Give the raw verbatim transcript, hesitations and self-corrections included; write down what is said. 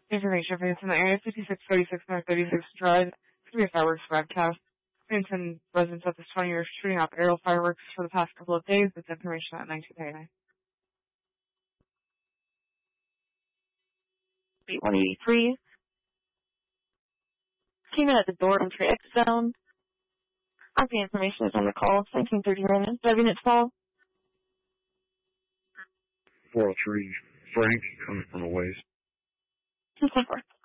Information for from the area fifty-six thirty-six North thirty-sixth Drive. It's going to be a fireworks broadcast. Princeton residents of this twenty years shooting off aerial fireworks for the past couple of days. This information at nineteen thirty-nine. one eighty-three. Came in at the door entry exit zone. As the information is on the call, nineteen thirty-nine, driving at twelve. four oh three, Frank, coming from a ways. two ten four.